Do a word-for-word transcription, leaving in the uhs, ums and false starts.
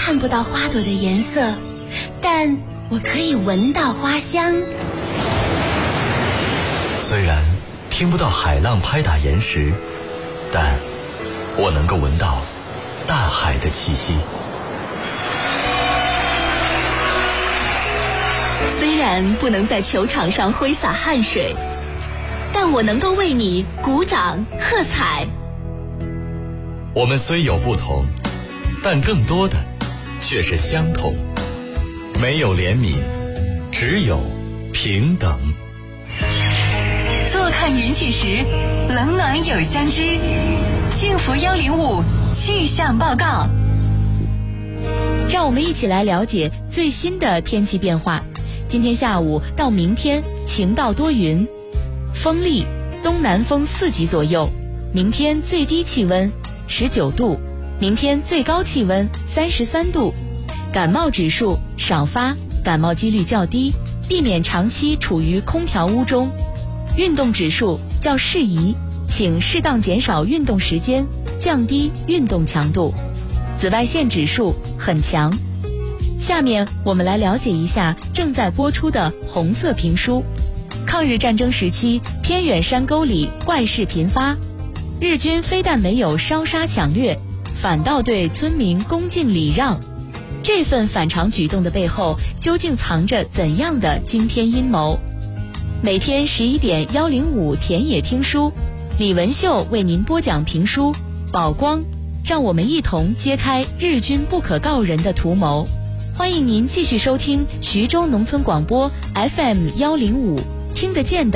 看不到花朵的颜色，但我可以闻到花香。 虽然听不到海浪拍打岩石，但我能够闻到大海的气息。 虽然不能在球场上挥洒汗水，但我能够为你鼓掌喝彩。 我们虽有不同，但更多的却是相同。没有怜悯，只有平等。 坐看云起时，冷暖有相知。幸福幺零五气象报告。 让我们一起来了解最新的天气变化。今天下午到明天晴到多云，风力东南风四级左右。明天最低气温十九度，明天最高气温三十三度。感冒指数少发，感冒几率较低，避免长期处于空调屋中。运动指数较适宜，请适当减少运动时间，降低运动强度。紫外线指数很强。下面我们来了解一下正在播出的红色评书。抗日战争时期，偏远山沟里怪事频发，日军非但没有烧杀抢掠，反倒对村民恭敬礼让。这份反常举动的背后，究竟藏着怎样的惊天阴谋？每天十一点幺零五田野听书，李文秀为您播讲评书《宝光》，让我们一同揭开日军不可告人的图谋。欢迎您继续收听徐州农村广播 F M 幺零五，听得见的